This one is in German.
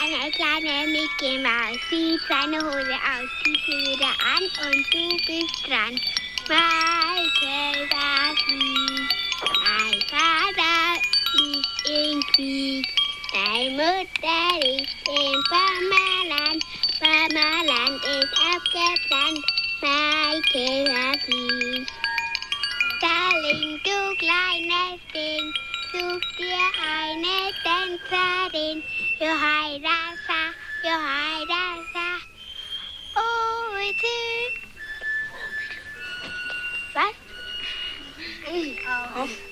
eine kleine Mickey Maus, zieht seine Hose aus, zieht sie wieder an und du bist dran. Michael war süß, mein Vater liegt in Krieg, deine Mutter liegt im Pommerland, Pommerland ist abgebrannt, Michael war süß. Darling, du kleines Ding, such dir eine Tänzerin, Johaidasa, Johaidasa, oh, wie süß. Was?